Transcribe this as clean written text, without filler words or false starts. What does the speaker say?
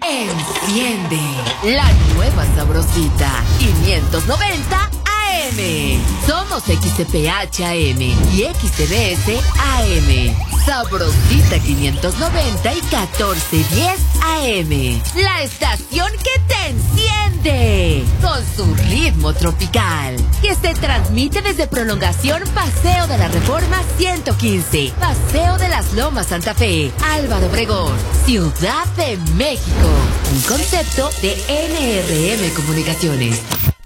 Enciende la nueva sabrosita 590 AM. Somos XCPH AM y XCBS AM. Sabrosita 590 y 1410 AM. La estación que te enciende con su ritmo tropical. Que se transmite desde Prolongación Paseo de la Reforma 115. Paseo de las Lomas Santa Fe. Álvaro Obregón, Ciudad de México. Un concepto de NRM Comunicaciones.